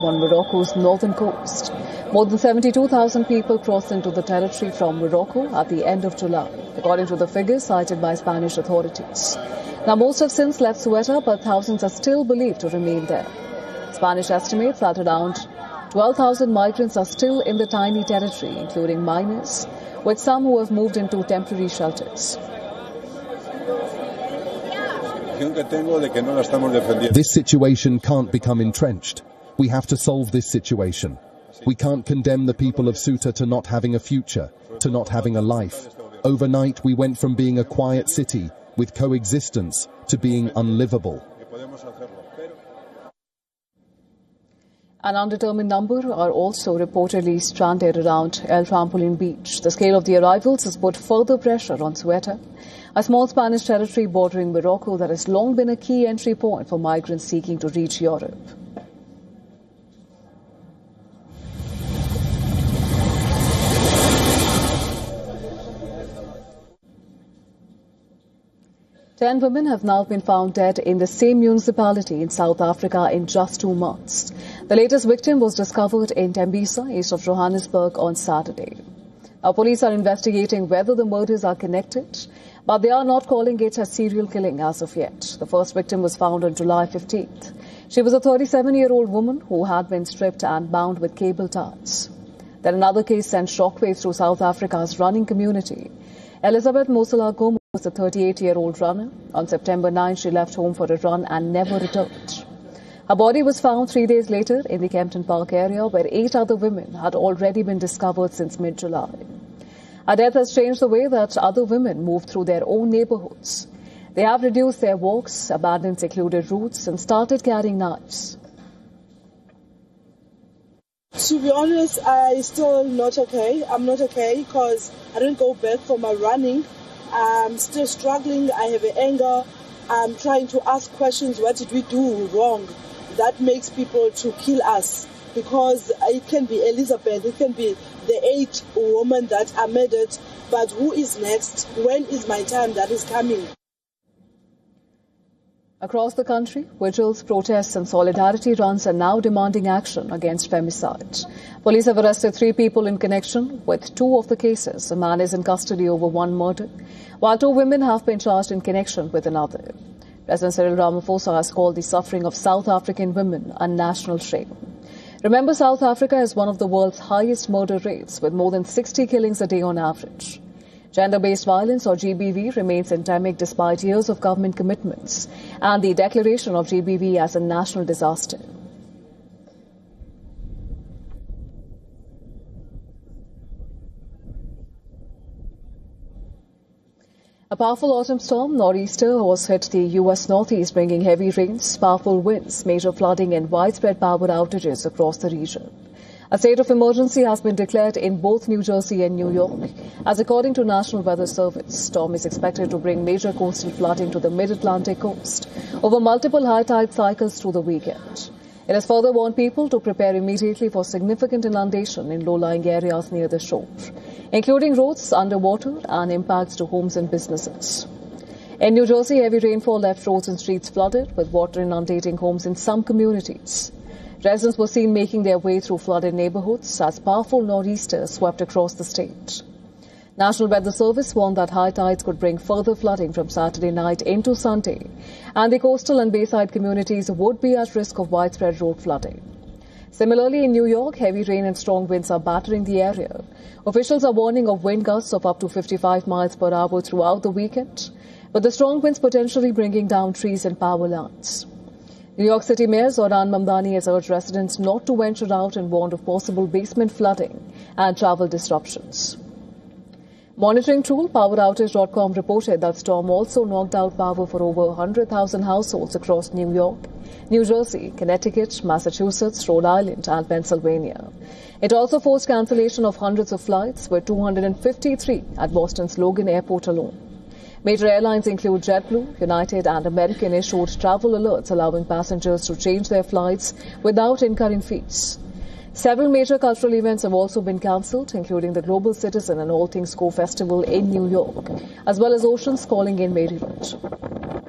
on Morocco's northern coast. More than 72,000 people crossed into the territory from Morocco at the end of July, according to the figures cited by Spanish authorities. Now, most have since left Ceuta, but thousands are still believed to remain there. Spanish estimates that around 12,000 migrants are still in the tiny territory, including minors, with some who have moved into temporary shelters. This situation can't become entrenched. We have to solve this situation. We can't condemn the people of Ceuta to not having a future, to not having a life. Overnight, we went from being a quiet city with coexistence to being unlivable. An undetermined number are also reportedly stranded around El Trampolin beach. The scale of the arrivals has put further pressure on Ceuta, a small Spanish territory bordering Morocco that has long been a key entry point for migrants seeking to reach Europe. Ten women have now been found dead in the same municipality in South Africa in just 2 months. The latest victim was discovered in Tembisa, east of Johannesburg, on Saturday. Our police are investigating whether the murders are connected, but they are not calling it a serial killing as of yet. The first victim was found on July 15th. She was a 37-year-old woman who had been stripped and bound with cable ties. Then another case sent shockwaves through South Africa's running community. Elizabeth Mosela Gomo was a 38-year-old runner. On September 9, she left home for a run and never returned. Her body was found 3 days later in the Kempton Park area, where 8 other women had already been discovered since mid-July. Her death has changed the way that other women move through their own neighborhoods. They have reduced their walks, abandoned secluded routes, and started carrying knives. To be honest, I'm still not okay. I'm not okay because I didn't go back for my running. I'm still struggling. I have anger. I'm trying to ask questions. What did we do wrong? That makes people to kill us, because it can be Elizabeth, it can be the 8 women that are murdered. But who is next? When is my time that is coming? Across the country, vigils, protests and solidarity runs are now demanding action against femicide. Police have arrested 3 people in connection with 2 of the cases. A man is in custody over 1 murder, while 2 women have been charged in connection with another. President Cyril Ramaphosa has called the suffering of South African women a national shame. Remember, South Africa has one of the world's highest murder rates, with more than 60 killings a day on average. Gender-based violence, or GBV, remains endemic despite years of government commitments and the declaration of GBV as a national disaster. A powerful autumn storm, Nor'easter, has hit the U.S. Northeast, bringing heavy rains, powerful winds, major flooding and widespread power outages across the region. A state of emergency has been declared in both New Jersey and New York, as according to National Weather Service, storm is expected to bring major coastal flooding to the mid-Atlantic coast over multiple high tide cycles through the weekend. It has further warned people to prepare immediately for significant inundation in low-lying areas near the shore, including roads underwater and impacts to homes and businesses. In New Jersey, heavy rainfall left roads and streets flooded, with water inundating homes in some communities. Residents were seen making their way through flooded neighborhoods as powerful nor'easters swept across the state. National Weather Service warned that high tides could bring further flooding from Saturday night into Sunday, and the coastal and bayside communities would be at risk of widespread road flooding. Similarly, in New York, heavy rain and strong winds are battering the area. Officials are warning of wind gusts of up to 55 miles per hour throughout the weekend, with the strong winds potentially bringing down trees and power lines. New York City Mayor Zohran Mamdani has urged residents not to venture out and warned of possible basement flooding and travel disruptions. Monitoring tool PowerOutage.com reported that storm also knocked out power for over 100,000 households across New York, New Jersey, Connecticut, Massachusetts, Rhode Island and Pennsylvania. It also forced cancellation of hundreds of flights, with 253 at Boston's Logan Airport alone. Major airlines include JetBlue, United and American issued travel alerts allowing passengers to change their flights without incurring fees. Several major cultural events have also been cancelled, including the Global Citizen and All Things Go Festival in New York, as well as Oceans Calling in Maryland.